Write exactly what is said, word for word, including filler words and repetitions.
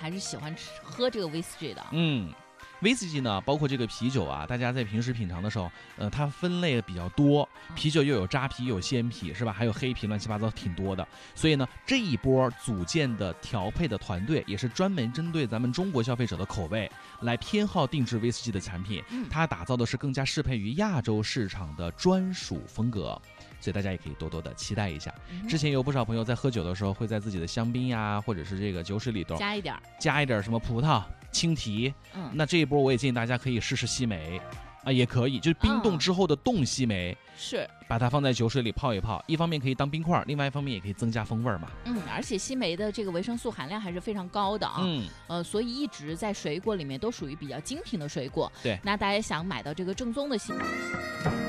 还是喜欢吃喝这个威士忌的。 嗯。威士忌呢，包括这个啤酒啊，大家在平时品尝的时候，呃，它分类比较多，啤酒又有扎啤，又有鲜啤，是吧？还有黑啤，乱七八糟挺多的。所以呢，这一波组建的调配的团队，也是专门针对咱们中国消费者的口味来偏好定制威士忌的产品。它打造的是更加适配于亚洲市场的专属风格。所以大家也可以多多的期待一下。之前有不少朋友在喝酒的时候，会在自己的香槟呀，或者是这个酒水里头加一点加一点什么葡萄、青提。嗯，那这一波我也建议大家可以试试西梅啊，也可以，就是冰冻之后的冻西梅， 嗯、是把它放在酒水里泡一泡，一方面可以当冰块，另外一方面也可以增加风味嘛。 嗯，而且西梅的这个维生素含量还是非常高的啊。嗯，呃，所以一直在水果里面都属于比较精品的水果。 对， 那大家想买到这个正宗的西梅。